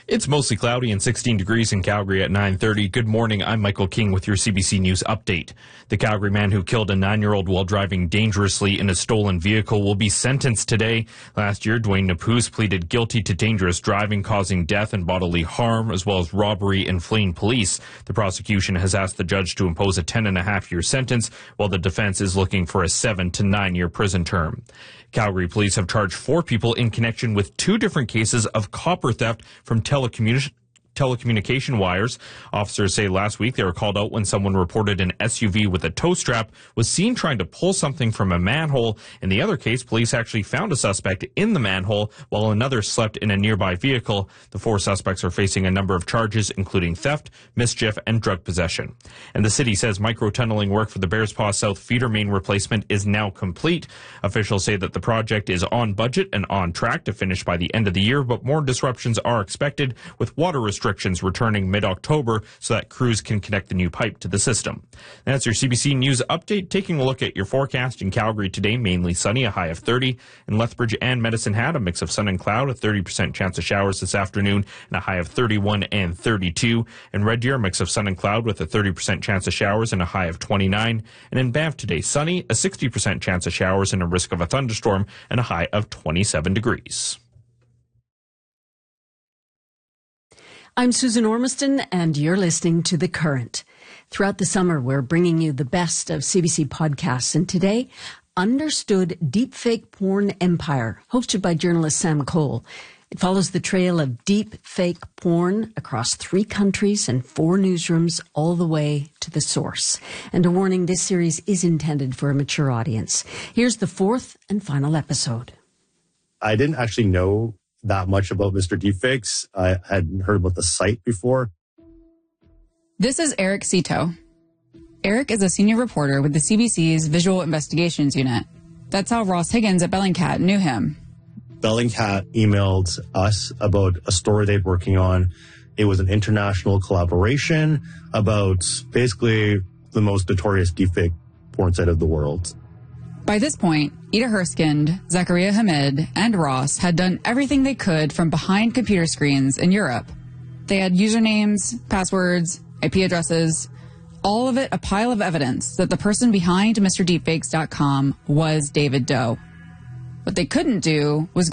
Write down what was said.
It's mostly cloudy and 16 degrees in Calgary at 9:30. Good morning. I'm Michael King with your CBC News update. The Calgary man who killed a 9-year-old while driving dangerously in a stolen vehicle will be sentenced today. Last year, Dwayne Napuz pleaded guilty to dangerous driving causing death and bodily harm, as well as robbery and fleeing police. The prosecution has asked the judge to impose a 10.5-year sentence, while the defense is looking for a 7 to 9-year prison term. Calgary police have charged 4 people in connection with 2 different cases of copper theft from telecommunication wires. Officers say last week they were called out when someone reported an SUV with a tow strap was seen trying to pull something from a manhole. In the other case, police actually found a suspect in the manhole while another slept in a nearby vehicle. The 4 suspects are facing a number of charges, including theft, mischief, and drug possession. And the city says micro-tunneling work for the Bearspaw South feeder main replacement is now complete. Officials say that the project is on budget and on track to finish by the end of the year, but more disruptions are expected, with water restrictions returning mid-October so that crews can connect the new pipe to the system. That's your CBC News update. Taking a look at your forecast in Calgary today, mainly sunny, a high of 30. In Lethbridge and Medicine Hat, a mix of sun and cloud, a 30% chance of showers this afternoon, and a high of 31 and 32. In Red Deer, a mix of sun and cloud with a 30% chance of showers and a high of 29. And in Banff today, sunny, a 60% chance of showers and a risk of a thunderstorm, and a high of 27 degrees. I'm Susan Ormiston, and you're listening to The Current. Throughout the summer, we're bringing you the best of CBC podcasts, and today, Understood Deepfake Porn Empire, hosted by journalist Sam Cole. It follows the trail of deepfake porn across 3 countries and 4 newsrooms all the way to the source. And a warning, this series is intended for a mature audience. Here's the 4th and final episode. I didn't actually know that much about Mr. Deepfakes. I hadn't heard about the site before. This is Eric Cito. Eric is a senior reporter with the CBC's Visual Investigations Unit. That's how Ross Higgins at Bellingcat knew him. Bellingcat emailed us about a story they'd working on. It was an international collaboration about basically the most notorious deepfake porn site of the world. By this point, Ida Herskind, Zakaria Hamid, and Ross had done everything they could from behind computer screens in Europe. They had usernames, passwords, IP addresses, all of it a pile of evidence that the person behind MrDeepfakes.com was David Doe. What they couldn't do was